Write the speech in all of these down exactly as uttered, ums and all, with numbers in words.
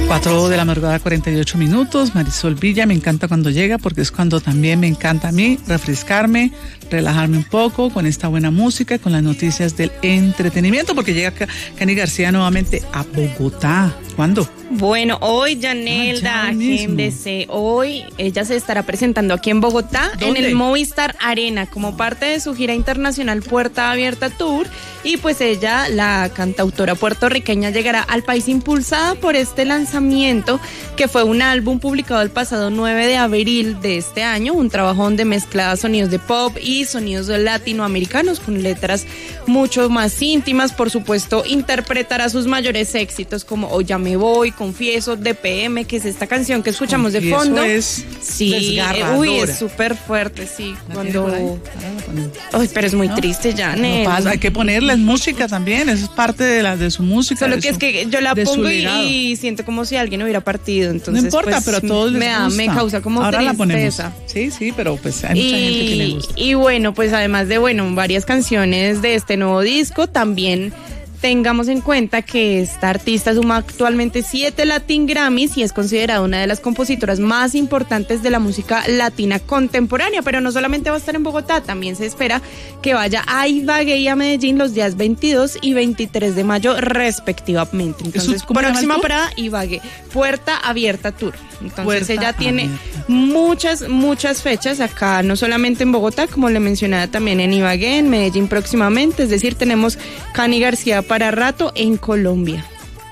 cuatro de la madrugada, cuarenta y ocho minutos. Marisol Villa, me encanta cuando llega porque es cuando también me encanta a mí refrescarme, relajarme un poco con esta buena música, con las noticias del entretenimiento, porque llega Cani García nuevamente a Bogotá. ¿Cuándo? Bueno, hoy Yanelda, ah, agéndese. Hoy ella se estará presentando aquí en Bogotá, ¿dónde? En el Movistar Arena, como parte de su gira internacional Puerta Abierta Tour. Y pues ella, la cantautora puertorriqueña, llegará al país impulsada por este lanzamiento, que fue un álbum publicado el pasado nueve de abril de este año, un trabajo donde mezclaba sonidos de pop y sonidos latinoamericanos con letras mucho más íntimas. Por supuesto, interpretará sus mayores éxitos como Hoy Ya Me Voy, Confieso, D P M, que es esta canción que escuchamos Confieso de fondo. Es sí, desgarradora. Uy, es súper fuerte, sí. ¿La Cuando... Ay, pero es muy ¿no? triste, Janet. No pasa, hay que ponerla en música también, eso es parte de la de su música. Solo de que su, es que yo la pongo y, y siento como si alguien hubiera partido, entonces no importa, pues, pero a todos les me, da, gusta. me causa como ahora tristeza. La ponemos. Sí, sí, pero pues hay mucha y, gente que le gusta. Y bueno, pues además de bueno, varias canciones de este nuevo disco, también tengamos en cuenta que esta artista suma actualmente siete Latin Grammys y es considerada una de las compositoras más importantes de la música latina contemporánea, pero no solamente va a estar en Bogotá, también se espera que vaya a Ibagué y a Medellín los días veintidós y veintitrés de mayo respectivamente. Entonces, próxima parada, Ibagué, Puerta Abierta Tour. Entonces Puerta ella tiene abierta. muchas, muchas fechas acá, no solamente en Bogotá, como le mencionaba, también en Ibagué, en Medellín próximamente, es decir, tenemos Cani García para rato en Colombia.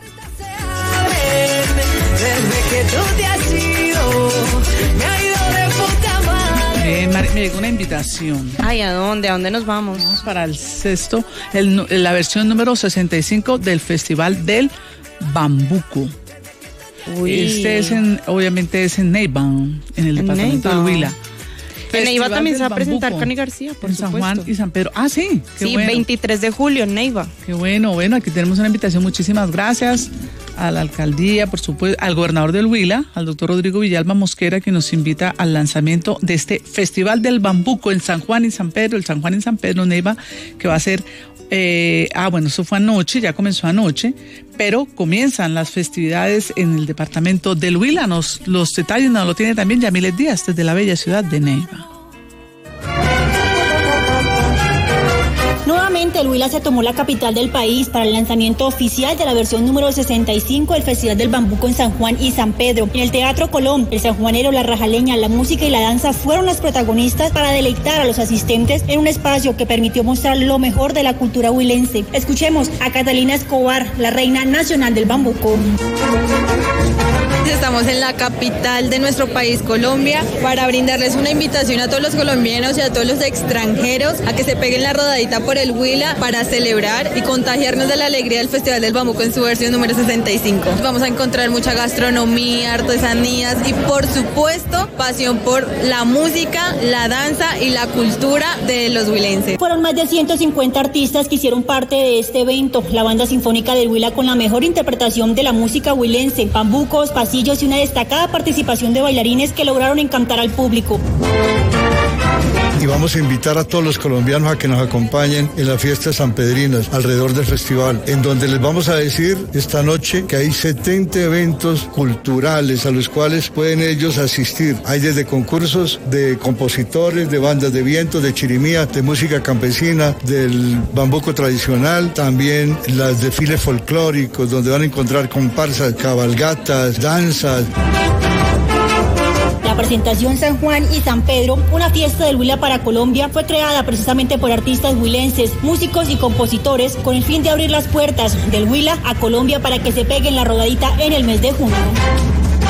Eh, me llegó una invitación. Ay, ¿a dónde? ¿A dónde nos vamos? Vamos para el sexto, el, la versión número sesenta y cinco del Festival del Bambuco. Uy. Este es en, obviamente es en Neiva, en el en departamento Neiva. del Huila. En Neiva también se va a presentar Cani García, por en supuesto. San Juan y San Pedro. Ah, sí. Qué sí, bueno. veintitrés de julio en Neiva. Qué bueno, bueno, aquí tenemos una invitación. Muchísimas gracias a la alcaldía, por supuesto, al gobernador del Huila, al doctor Rodrigo Villalba Mosquera, que nos invita al lanzamiento de este Festival del Bambuco en San Juan y San Pedro, el San Juan y San Pedro Neiva, que va a ser, eh, ah, bueno, eso fue anoche, ya comenzó anoche, pero comienzan las festividades en el departamento del Huila. Nos, los detalles nos lo tiene también Yamilet Díaz desde la bella ciudad de Neiva. Nuevamente, el Huila se tomó la capital del país para el lanzamiento oficial de la versión número sesenta y cinco del Festival del Bambuco en San Juan y San Pedro. En el Teatro Colón, el sanjuanero, la rajaleña, la música y la danza fueron las protagonistas para deleitar a los asistentes en un espacio que permitió mostrar lo mejor de la cultura huilense. Escuchemos a Catalina Escobar, la reina nacional del Bambuco. Estamos en la capital de nuestro país, Colombia, para brindarles una invitación a todos los colombianos y a todos los extranjeros a que se peguen la rodadita por el Huila para celebrar y contagiarnos de la alegría del Festival del Bambuco en su versión número sesenta y cinco. Vamos a encontrar mucha gastronomía, artesanías y, por supuesto, pasión por la música, la danza y la cultura de los huilenses. Fueron más de ciento cincuenta artistas que hicieron parte de este evento. La banda sinfónica del Huila con la mejor interpretación de la música huilense, bambucos, pasillos y una destacada participación de bailarines que lograron encantar al público. Y vamos a invitar a todos los colombianos a que nos acompañen en las fiestas sanpedrinas alrededor del festival, en donde les vamos a decir esta noche que hay setenta eventos culturales a los cuales pueden ellos asistir. Hay desde concursos de compositores, de bandas de viento, de chirimía, de música campesina, del bambuco tradicional, también los desfiles folclóricos, donde van a encontrar comparsas, cabalgatas, danzas. La presentación San Juan y San Pedro, una fiesta del Huila para Colombia, fue creada precisamente por artistas huilenses, músicos y compositores con el fin de abrir las puertas del Huila a Colombia para que se peguen la rodadita en el mes de junio.